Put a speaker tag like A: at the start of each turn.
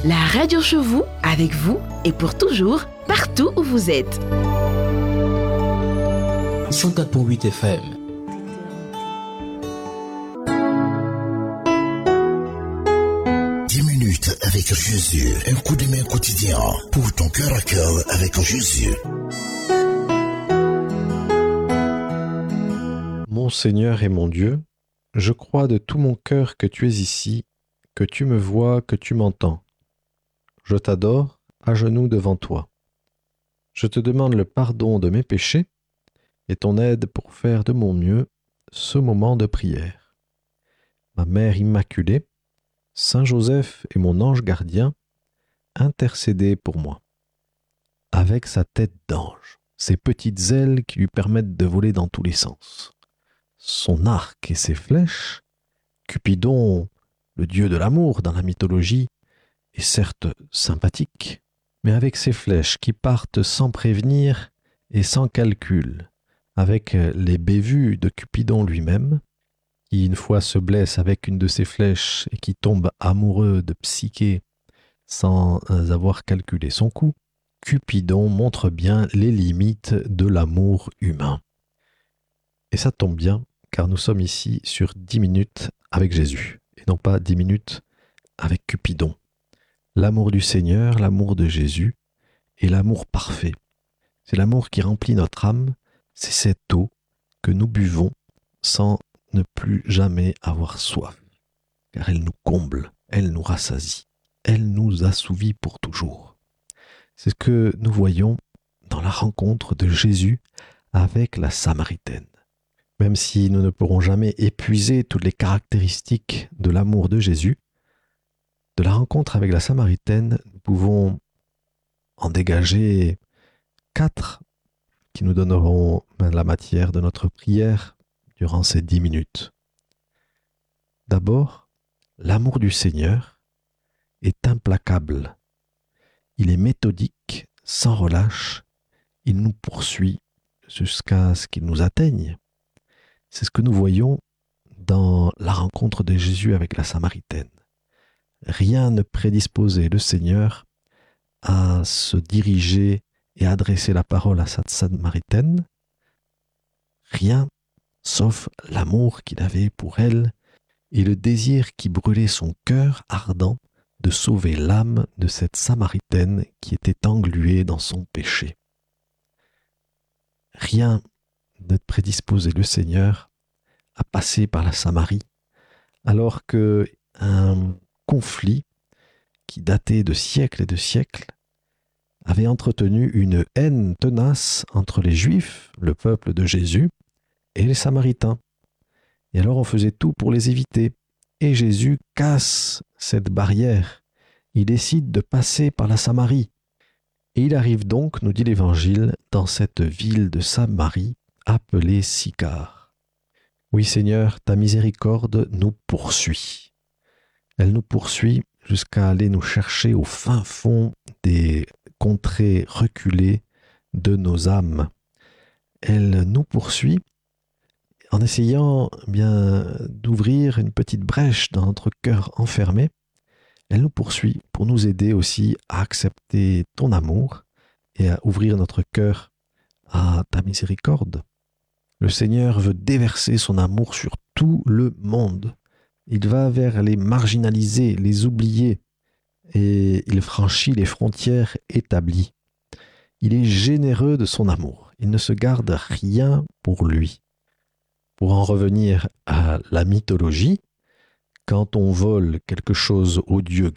A: La radio chez vous, avec vous et pour toujours, partout où vous êtes.
B: 104.8 FM.
C: Avec Jésus, un coup de main quotidien pour ton cœur à cœur avec Jésus.
D: Mon Seigneur et mon Dieu, je crois de tout mon cœur que tu es ici, que tu me vois, que tu m'entends. Je t'adore, à genoux devant toi. Je te demande le pardon de mes péchés et ton aide pour faire de mon mieux ce moment de prière. Ma Mère Immaculée, Saint Joseph et mon ange gardien, intercédez pour moi. Avec sa tête d'ange, ses petites ailes qui lui permettent de voler dans tous les sens, son arc et ses flèches, Cupidon, le dieu de l'amour dans la mythologie, est certes sympathique, mais avec ses flèches qui partent sans prévenir et sans calcul, avec les bévues de Cupidon lui-même, qui une fois se blesse avec une de ses flèches et qui tombe amoureux de Psyché sans avoir calculé son coup, Cupidon montre bien les limites de l'amour humain. Et ça tombe bien, car nous sommes ici sur 10 minutes avec Jésus, et non pas 10 minutes avec Cupidon. L'amour du Seigneur, l'amour de Jésus, est l'amour parfait. C'est l'amour qui remplit notre âme, c'est cette eau que nous buvons sans ne plus jamais avoir soif, car elle nous comble, elle nous rassasie, elle nous assouvit pour toujours. C'est ce que nous voyons dans la rencontre de Jésus avec la Samaritaine. Même si nous ne pourrons jamais épuiser toutes les caractéristiques de l'amour de Jésus, de la rencontre avec la Samaritaine, nous pouvons en dégager 4 qui nous donneront la matière de notre prière durant ces 10 minutes. D'abord, l'amour du Seigneur est implacable. Il est méthodique, sans relâche. Il nous poursuit jusqu'à ce qu'il nous atteigne. C'est ce que nous voyons dans la rencontre de Jésus avec la Samaritaine. Rien ne prédisposait le Seigneur à se diriger et adresser la parole à cette Samaritaine. Rien sauf l'amour qu'il avait pour elle et le désir qui brûlait son cœur ardent de sauver l'âme de cette Samaritaine qui était engluée dans son péché. Rien ne prédisposait le Seigneur à passer par la Samarie, alors qu'un conflit qui datait de siècles et de siècles avait entretenu une haine tenace entre les Juifs, le peuple de Jésus, et les Samaritains. Et alors on faisait tout pour les éviter. Et Jésus casse cette barrière. Il décide de passer par la Samarie. Et il arrive donc, nous dit l'Évangile, dans cette ville de Samarie, appelée Sychar. Oui Seigneur, ta miséricorde nous poursuit. Elle nous poursuit jusqu'à aller nous chercher au fin fond des contrées reculées de nos âmes. Elle nous poursuit en essayant d'ouvrir une petite brèche dans notre cœur enfermé. Elle nous poursuit pour nous aider aussi à accepter ton amour et à ouvrir notre cœur à ta miséricorde. Le Seigneur veut déverser son amour sur tout le monde. Il va vers les marginalisés, les oubliés, et il franchit les frontières établies. Il est généreux de son amour. Il ne se garde rien pour lui. Pour en revenir à la mythologie, quand on vole quelque chose au dieu